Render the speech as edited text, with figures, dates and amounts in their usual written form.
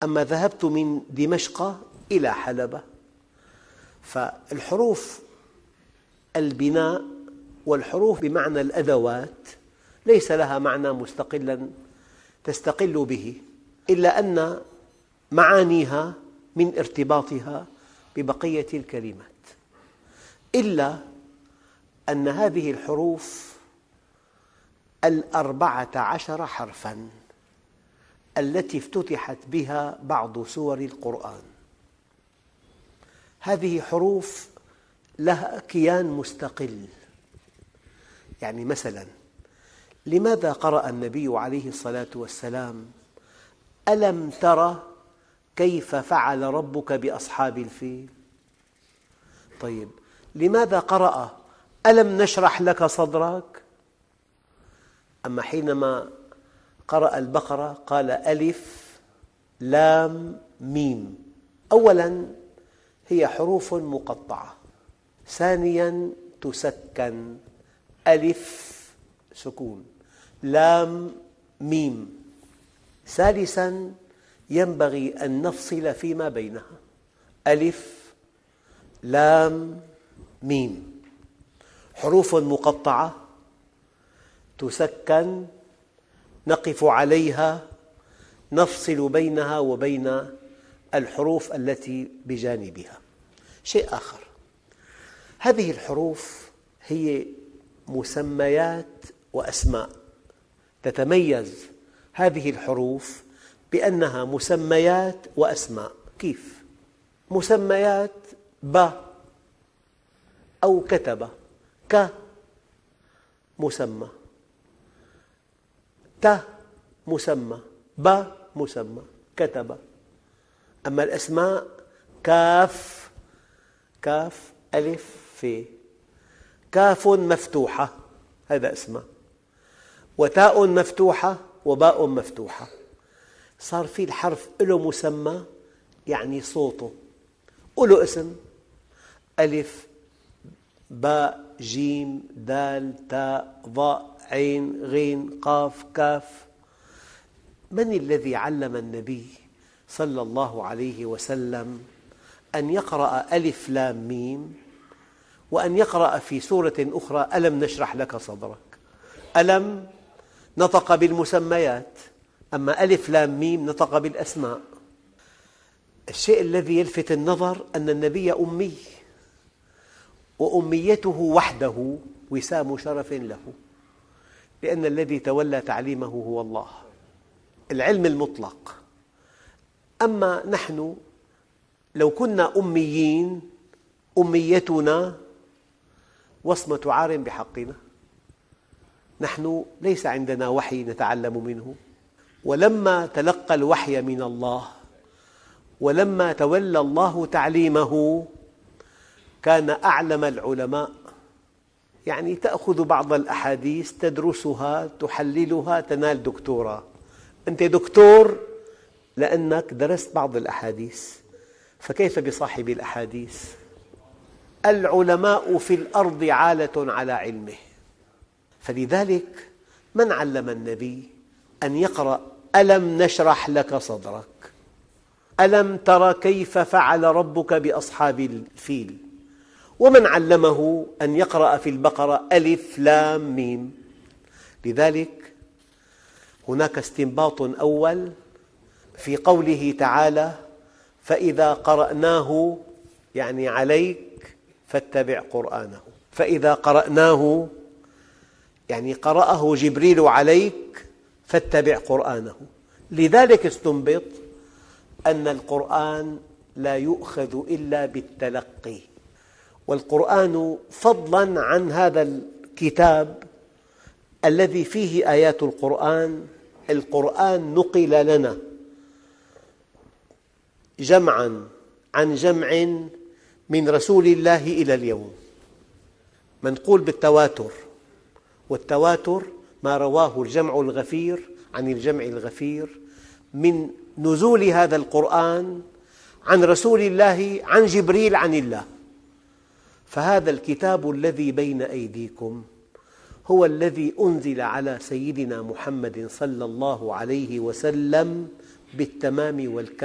أما ذهبت من دمشق إلى حلب. فالحروف البناء والحروف بمعنى الأدوات ليس لها معنى مستقلا تستقل به، إلا أن معانيها من ارتباطها ببقية الكلمات، إلا أن هذه الحروف 14 حرفاً التي افتتحت بها بعض سور القرآن، هذه حروف لها كيان مستقل. يعني مثلاً، لماذا قرأ النبي عليه الصلاة والسلام ألم تر كيف فعل ربك بأصحاب الفيل؟ طيب، لماذا قرأ ألم نشرح لك صدرك؟ أما حينما قرأ البقرة قال ألف لام ميم. أولاً هي حروف مقطعة، ثانياً تسكن، ألف سكون، لام ميم. ثالثاً ينبغي أن نفصل فيما بينها، ألف لام ميم، حروف مقطعة تسكن، نقف عليها، نفصل بينها وبين الحروف التي بجانبها. شيء آخر، هذه الحروف هي مسميات وأسماء. تتميز هذه الحروف بأنها مسميات وأسماء. كيف؟ مسميات ب أو كتب، ك مسمى، ت مسمى، ب مسمى، كتب. أما الأسماء كاف، كاف ألف ف، كاف مفتوحة هذا اسمه، وتاء مفتوحة وباء مفتوحة. صار في الحرف له مسمى، يعني صوته، وله اسم، ألف باء جيم دال تاء ضاء عين غين قاف كاف. من الذي علم النبي صلى الله عليه وسلم أن يقرأ ألف لام ميم، وأن يقرأ في سورة أخرى ألم نشرح لك صدرك؟ ألم نطق بالمسميات، أما ألف لام ميم نطق بالأسماء. الشيء الذي يلفت النظر أن النبي أمي، وأميته وحده وسام شرف له، لأن الذي تولى تعليمه هو الله، العلم المطلق. أما نحن لو كنا أميين، أميتنا وصمة عار بحقنا. نحن ليس عندنا وحي نتعلم منه، ولما تلقى الوحي من الله ولما تولى الله تعليمه كان أعلم العلماء. يعني تأخذ بعض الأحاديث تدرسها تحللها تنال دكتوراه. أنت دكتور لأنك درست بعض الأحاديث، فكيف بصاحب الأحاديث؟ العلماء في الأرض عالة على علمه. فلذلك من علم النبي أن يقرأ ألم نشرح لك صدرك، ألم تر كيف فعل ربك بأصحاب الفيل؟ ومن علمه أن يقرأ في البقرة ألف لام ميم؟ لذلك هناك استنباط أول في قوله تعالى فإذا قرأناه، يعني عليك، فاتبع قرآنه. فإذا قرأناه يعني قرأه جبريل عليك، فاتبع قرآنه. لذلك استنبط أن القرآن لا يؤخذ إلا بالتلقي. والقرآن فضلاً عن هذا الكتاب الذي فيه آيات القرآن، القرآن نقل لنا جمعاً عن جمع من رسول الله إلى اليوم، منقول بالتواتر. والتواتر ما رواه الجمع الغفير عن الجمع الغفير من نزول هذا القرآن عن رسول الله عن جبريل عن الله. فهذا الكتاب الذي بين أيديكم هو الذي أنزل على سيدنا محمد صلى الله عليه وسلم بالتمام والكمال.